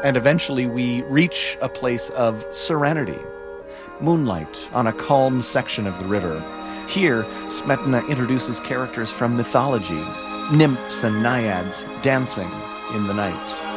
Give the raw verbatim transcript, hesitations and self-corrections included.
And eventually we reach a place of serenity. Moonlight on a calm section of the river. Here, Smetana introduces characters from mythology, nymphs and naiads dancing in the night.